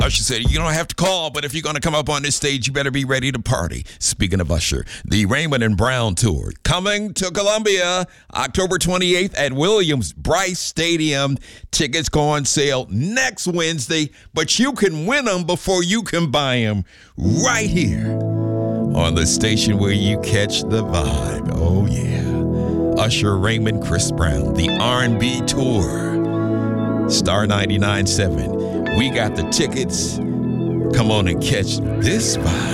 Usher said, you don't have to call, but if you're going to come up on this stage, you better be ready to party. Speaking of Usher, the Raymond and Brown Tour coming to Columbia October 28th at Williams-Brice Stadium. Tickets go on sale next Wednesday, but you can win them before you can buy them right here on the station where you catch the vibe. Oh, yeah. Usher, Raymond, Chris Brown, the R&B Tour. Star 99.7. We got the tickets. Come on and catch this vibe.